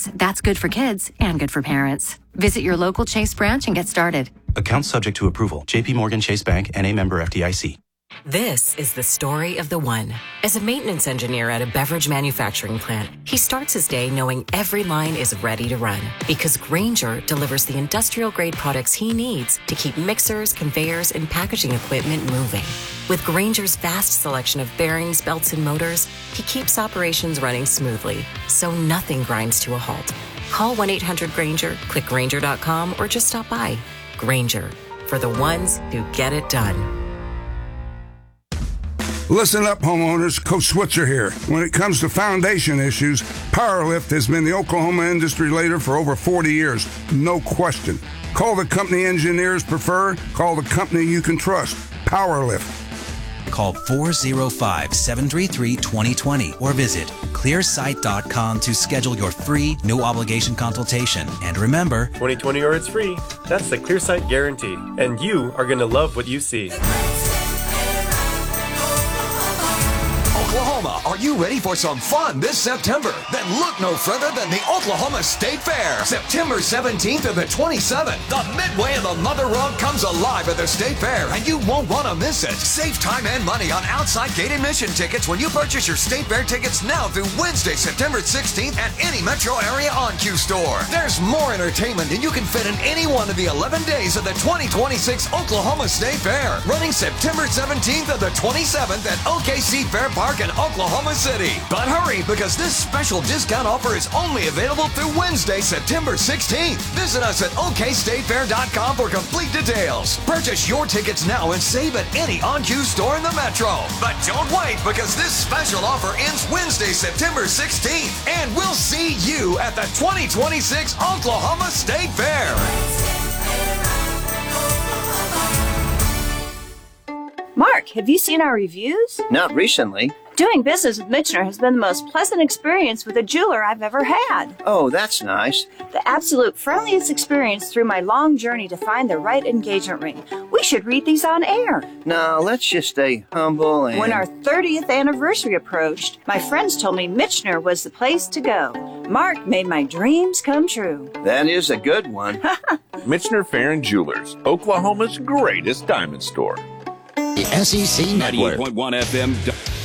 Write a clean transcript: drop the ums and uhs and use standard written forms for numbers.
that's good for kids and good for parents. Visit your local Chase branch and get started. Account subject to approval. JP Morgan Chase Bank, N.A. member FDIC. This is the story of the one. As a maintenance engineer at a beverage manufacturing plant, he starts his day knowing every line is ready to run because Grainger delivers the industrial-grade products he needs to keep mixers, conveyors, and packaging equipment moving. With Grainger's vast selection of bearings, belts, and motors, he keeps operations running smoothly, so nothing grinds to a halt. Call 1-800-GRAINGER, click Grainger.com, or just stop by. Grainger, for the ones who get it done. Listen up, homeowners. Coach Switzer here. When it comes to foundation issues, Powerlift has been the Oklahoma industry leader for over 40 years. No question. Call the company engineers prefer. Call the company you can trust. Powerlift. Call 405-733-2020 or visit clearsight.com to schedule your free, no-obligation consultation. And remember, 2020 or it's free. That's the ClearSight guarantee. And you are going to love what you see. Oklahoma, are you ready for some fun this September? Then look no further than the Oklahoma State Fair. September 17th to the 27th. The Midway of the Mother Road comes alive at the State Fair, and you won't want to miss it. Save time and money on outside gate admission tickets when you purchase your State Fair tickets now through Wednesday, September 16th at any metro area OnQ store. There's more entertainment than you can fit in any one of the 11 days of the 2026 Oklahoma State Fair, running September 17th to the 27th at OKC Fair Park in Oklahoma City. But hurry, because this special discount offer is only available through Wednesday, September 16th. Visit us at okstatefair.com for complete details. Purchase your tickets now and save at any OnQ store in the metro. But don't wait, because this special offer ends Wednesday, September 16th. And we'll see you at the 2026 Oklahoma State Fair. Mark, have you seen our reviews? Not recently. Doing business with Michener has been the most pleasant experience with a jeweler I've ever had. Oh, that's nice. The absolute friendliest experience through my long journey to find the right engagement ring. We should read these on air. No, let's just stay humble and... When our 30th anniversary approached, my friends told me Michener was the place to go. Mark made my dreams come true. That is a good one. Michener Fair and Jewelers, Oklahoma's greatest diamond store. The SEC Network. 98.1 FM.